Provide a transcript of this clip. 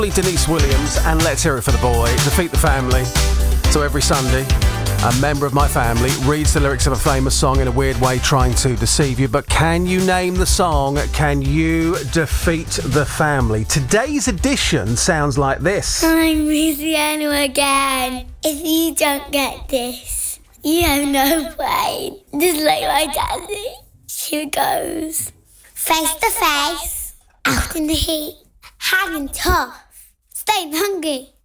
Denise Williams, and let's hear it for the boy, Defeat the Family. So every Sunday, a member of my family reads the lyrics of a famous song in a weird way, trying to deceive you. But can you name the song? Can you defeat the family? Today's edition sounds like this. I'm Luciano again. If you don't get this, you have no brain. Just like my daddy. Here it goes. Face to face, out in the heat, hanging tough, staying hungry.